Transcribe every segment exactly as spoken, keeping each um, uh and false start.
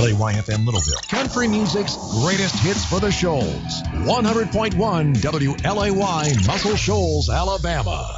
L A Y F M Littleville, country music's greatest hits for the Shoals. one hundred point one W L A Y, Muscle Shoals, Alabama.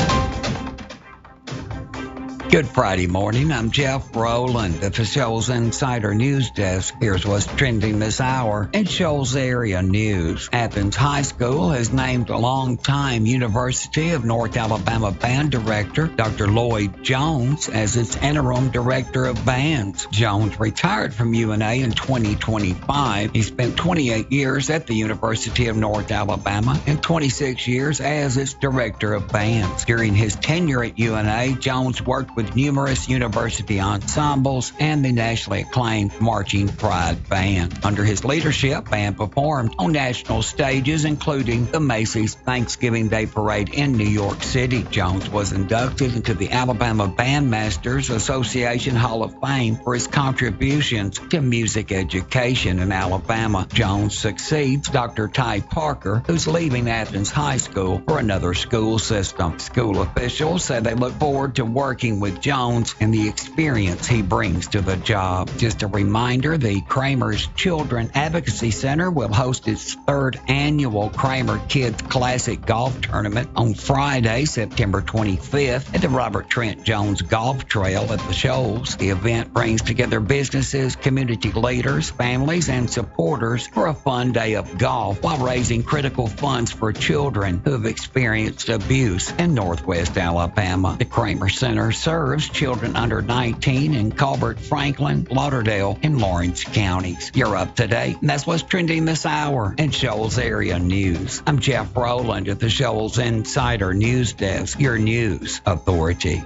Good Friday morning. I'm Jeff Rowland at the Shoals Insider News Desk. Here's what's trending this hour in Shoals area news. Athens High School has named a longtime University of North Alabama band director, Doctor Lloyd Jones, as its interim director of bands. Jones retired from U N A in twenty twenty-five. He spent twenty-eight years at the University of North Alabama and twenty-six years as its director of bands. During his tenure at U N A, Jones worked with numerous university ensembles and the nationally acclaimed Marching Pride Band. Under his leadership, band performed on national stages, including the Macy's Thanksgiving Day Parade in New York City. Jones was inducted into the Alabama Bandmasters Association Hall of Fame for his contributions to music education in Alabama. Jones succeeds Doctor Ty Parker, who's leaving Athens High School for another school system. School officials said they look forward to working with Jones and the experience he brings to the job. Just a reminder, the Kramer's Children Advocacy Center will host its third annual Kramer Kids Classic Golf Tournament on Friday, September twenty-fifth at the Robert Trent Jones Golf Trail at the Shoals. The event brings together businesses, community leaders, families, and supporters for a fun day of golf while raising critical funds for children who have experienced abuse in Northwest Alabama. The Kramer Center serves children under nineteen in Colbert, Franklin, Lauderdale, and Lawrence counties. You're up to date, and that's what's trending this hour in Shoals area news. I'm Jeff Rowland at the Shoals Insider News Desk, your news authority.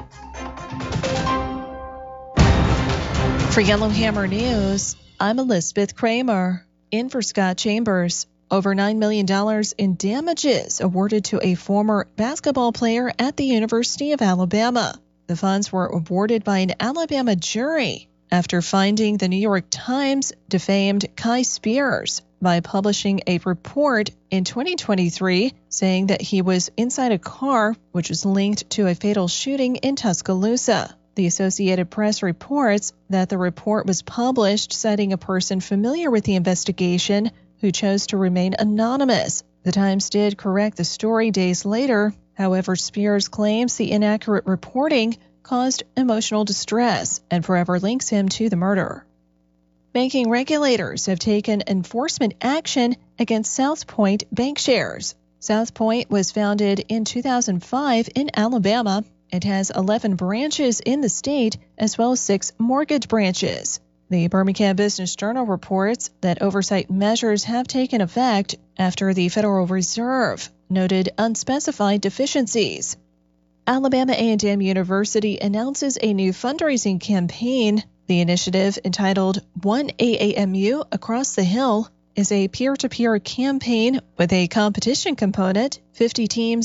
For Yellowhammer News, I'm Elizabeth Kramer. In for Scott Chambers. Over nine million dollars in damages awarded to a former basketball player at the University of Alabama. The funds were awarded by an Alabama jury after finding the New York Times defamed Kai Spears by publishing a report in twenty twenty-three saying that he was inside a car which was linked to a fatal shooting in Tuscaloosa. The Associated Press reports that the report was published citing a person familiar with the investigation who chose to remain anonymous. The Times did correct the story days later. However, Spears claims the inaccurate reporting caused emotional distress and forever links him to the murder. Banking regulators have taken enforcement action against South Point Bancshares. South Point was founded in two thousand five in Alabama. It has eleven branches in the state as well as six mortgage branches. The Birmingham Business Journal reports that oversight measures have taken effect after the Federal Reserve noted unspecified deficiencies. Alabama A and M University announces a new fundraising campaign. The initiative, entitled One A A M U Across the Hill, is a peer-to-peer campaign with a competition component. fifty teams